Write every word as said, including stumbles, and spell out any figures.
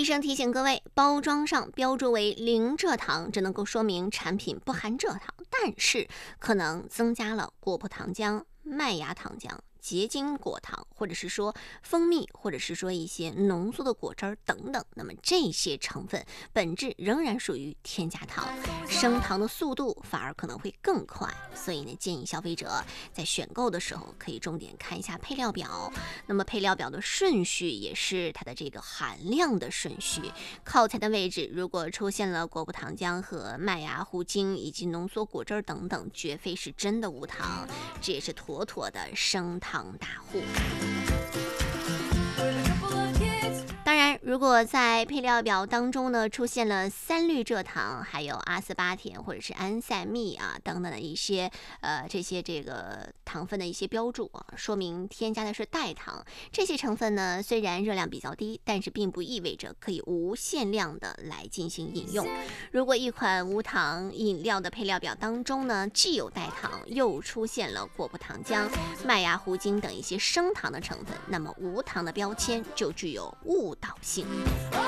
医生提醒各位，包装上标注为零蔗糖，这能够说明产品不含蔗糖，但是可能增加了果葡糖浆、麦芽糖浆、结晶果糖，或者是说蜂蜜，或者是说一些浓缩的果汁等等。那么这些成分本质仍然属于添加糖，升糖的速度反而可能会更快。所以呢，建议消费者在选购的时候可以重点看一下配料表。那么配料表的顺序也是它的这个含量的顺序，靠前的位置如果出现了果葡糖浆和麦芽糊精以及浓缩果汁等等，绝非是真的无糖，这也是妥妥的升糖大户。当然，如果在配料表当中呢出现了三氯蔗糖，还有阿斯巴甜或者是安赛蜜啊等等的一些呃这些这个糖分的一些标注啊，说明添加的是代糖。这些成分呢虽然热量比较低，但是并不意味着可以无限量的来进行饮用。如果一款无糖饮料的配料表当中呢既有代糖，又出现了果葡糖浆、麦芽糊精等一些升糖的成分，那么无糖的标签就具有误导性。